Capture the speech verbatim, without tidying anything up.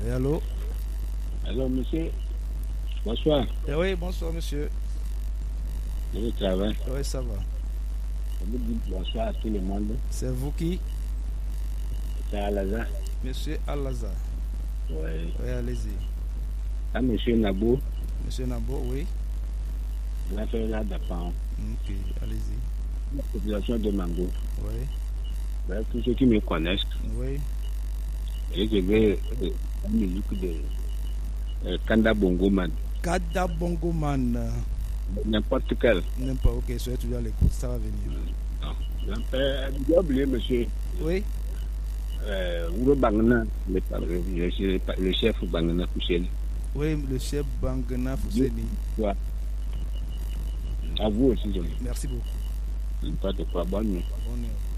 Oui, allô? Alors, monsieur, bonsoir. Eh oui, bonsoir, monsieur. Je vous travaille. Oui, ça va. Je vous dis bonsoir à tout le monde. C'est vous qui? C'est Alaza. Monsieur Al-Azhar. Oui. Oui, allez-y. À monsieur Nabo, Monsieur Nabo, oui. l'affaire là d'Apan. Ok, allez-y. La population de Mango. Oui. Ben, tous ceux qui me connaissent, Oui. et je vais euh, la musique de euh, Kanda Bongo Man. Kada Bongo Man. N'importe quel. N'importe, ok, soyez toujours à l'écoute, ça va venir. Non. Euh, J'ai oublié monsieur Oui. euh, Ouro Bangna, le, le, le chef Bangna Pouchel. Oui, le chef Bangna Fousseni. Ouais. À vous aussi, je Merci beaucoup. pas de quoi. Bonne nuit. Bonne nuit.